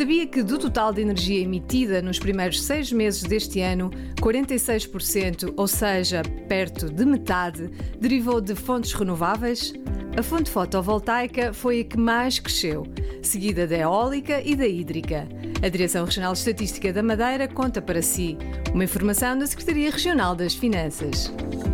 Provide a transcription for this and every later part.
Sabia que do total de energia emitida nos primeiros 6 meses deste ano, 46%, ou seja, perto de metade, derivou de fontes renováveis? A fonte fotovoltaica foi a que mais cresceu, seguida da eólica e da hídrica. A Direção Regional de Estatística da Madeira conta para si. Uma informação da Secretaria Regional das Finanças.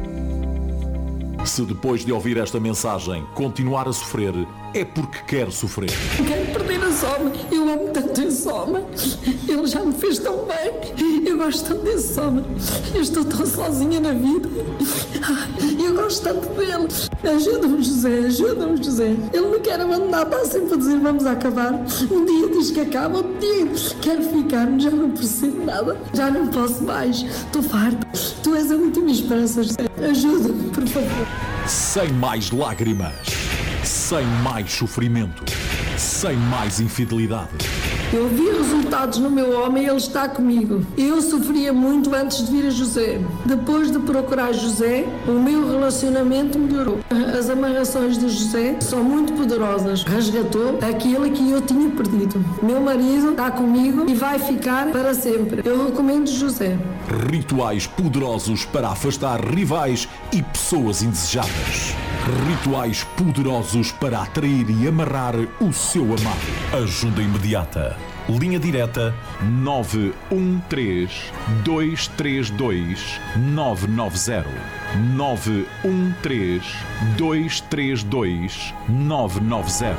Se depois de ouvir esta mensagem continuar a sofrer, é porque quer sofrer. Quero perder esse homem. Eu amo tanto esse homem. Ele já me fez tão bem. Eu gosto tanto desse homem. Eu estou tão sozinha na vida. Eu gosto tanto dele. Ajuda-me, José. Ajuda-me, José. Ele me quer abandonar. Está sempre a dizer vamos acabar. Um dia diz que acaba, outro dia quero ficar. Já não percebo nada. Já não posso mais. Estou farta. Tu és a última esperança, José. Ajuda-me, por favor. Sem mais lágrimas. Sem mais sofrimento. Sem mais infidelidade. Eu vi resultados no meu homem e ele está comigo. Eu sofria muito antes de vir a José. Depois de procurar José, o meu relacionamento melhorou. As amarrações de José são muito poderosas. Resgatou aquilo que eu tinha perdido. Meu marido está comigo e vai ficar para sempre. Eu recomendo José. Rituais poderosos para afastar rivais e pessoas indesejadas. Rituais poderosos para atrair e amarrar o seu amado. Ajuda imediata. Linha direta 913 232 990. 913 232 990.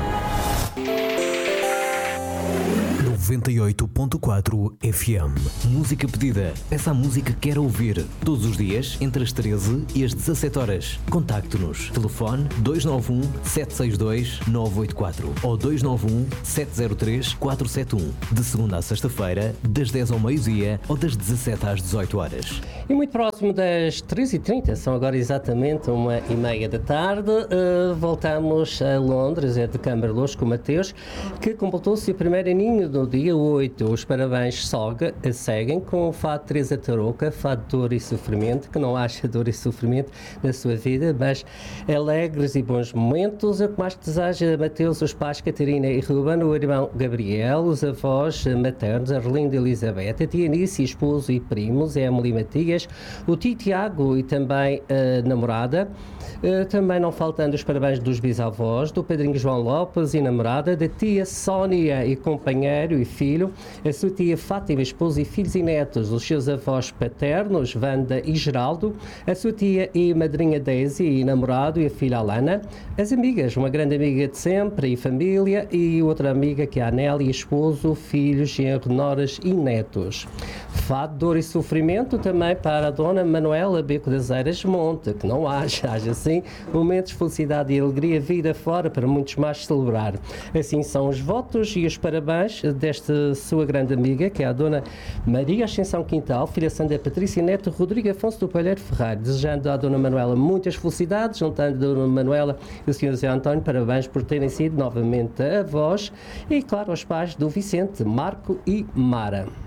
98.4 FM. Música pedida. Peça a música que quer ouvir. Todos os dias, entre as 13 e as 17 horas. Contacte-nos. Telefone 291 762 984 ou 291 703 471. De segunda à sexta-feira, das 10 ao meio-dia ou das 17 às 18 horas. E muito próximo das 13h30, são agora exatamente 1h30 da tarde. Voltamos a Londres, é de Camberloos com o Mateus, que completou-se o primeiro aninho do dia 8. Os parabéns seguem com o fado Teresa Tarouca, fado dor e sofrimento, que não acha dor e sofrimento na sua vida, mas alegres e bons momentos. Eu que mais desejo a Mateus, os pais Catarina e Ruben, o irmão Gabriel, os avós maternos, Arlindo e Elizabeth, a tia Anice, esposo e primos, Emily e Matias, o tio Tiago e também a namorada. Também não faltando os parabéns dos bisavós, do padrinho João Lopes e namorada, da tia Sónia e companheiro e filho, a sua tia Fátima, esposo e filhos e netos, os seus avós paternos, Wanda e Geraldo, a sua tia e madrinha Daisy e namorado e a filha Alana, as amigas, uma grande amiga de sempre e família, e outra amiga que é a Nélia, esposo, filhos, genro, noras e netos. Fado, dor e sofrimento também para a dona Manuela Beco das Eiras Monte, que não haja assim momentos de felicidade e alegria vida fora para muitos mais celebrar. Assim são os votos e os parabéns desta sua grande amiga, que é a dona Maria Ascensão Quintal, filha Sandra Patrícia e neto Rodrigo Afonso do Palheiro Ferreira, desejando à dona Manuela muitas felicidades, juntando a dona Manuela e o senhor José António, parabéns por terem sido novamente avós, e claro aos pais do Vicente, Marco e Mara.